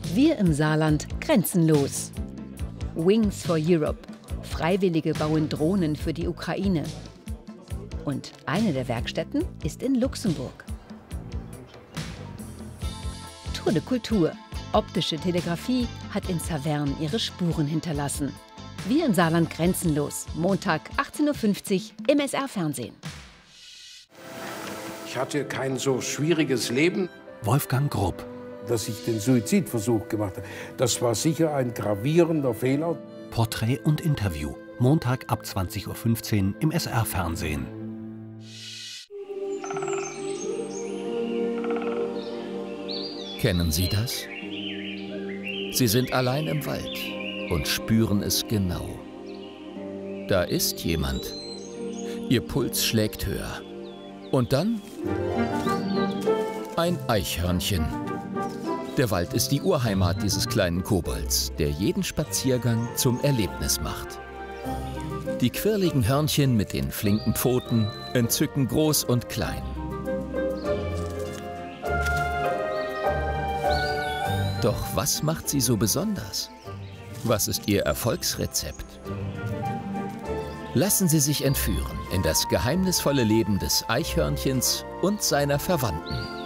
Wir im Saarland grenzenlos. Wings for Europe. Freiwillige bauen Drohnen für die Ukraine. Und eine der Werkstätten ist in Luxemburg. Tour de Kultur. Optische Telegrafie hat in Saverne ihre Spuren hinterlassen. Wir im Saarland grenzenlos. Montag 18:50 Uhr im SR-Fernsehen. Ich hatte kein so schwieriges Leben. Wolfgang Grupp. Dass ich den Suizidversuch gemacht habe, das war sicher ein gravierender Fehler. Porträt und Interview. Montag ab 20:15 Uhr im SR-Fernsehen. Kennen Sie das? Sie sind allein im Wald und spüren es genau. Da ist jemand. Ihr Puls schlägt höher. Und dann ein Eichhörnchen. Der Wald ist die Urheimat dieses kleinen Kobolds, der jeden Spaziergang zum Erlebnis macht. Die quirligen Hörnchen mit den flinken Pfoten entzücken groß und klein. Doch was macht sie so besonders? Was ist ihr Erfolgsrezept? Lassen Sie sich entführen in das geheimnisvolle Leben des Eichhörnchens und seiner Verwandten.